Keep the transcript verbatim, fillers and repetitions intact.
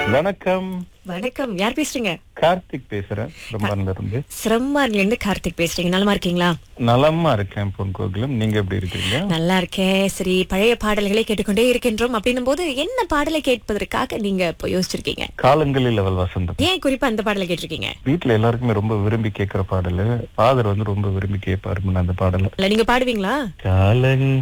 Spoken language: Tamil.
வணக்கம். வணக்கம். யார் பேசுறீங்க? கார்த்திக் பேசுறேன் சிரம்பான்ல இருந்து. சிரம்பான்ல இருந்து கார்த்திக் பேசுறீங்க. நலமா இருக்கீங்களா? நலமா இருக்கேன் பொன் கோகிலம். நீங்க எப்படி இருக்கீங்க? நல்லா இருக்கேன். சரி, பழைய பாடல்களை கேட்டுக்கொண்டே இருக்கின்றோம் அப்படின்னும் போது என்ன பாடலை கேட்பதற்காக நீங்க இப்போ யோசிச்சிருக்கீங்க? காலங்களில் அவள் வசந்தம். ஏன் குறிப்பா அந்த பாடலை கேட்டிருக்கீங்க? வீட்டுல எல்லாருக்குமே ரொம்ப விரும்பி கேட்கிற பாடலு. ஃபாதர் வந்து ரொம்ப விரும்பி கேட்பாரு அந்த பாடல. இல்ல, நீங்க பாடுவீங்களா? காலங்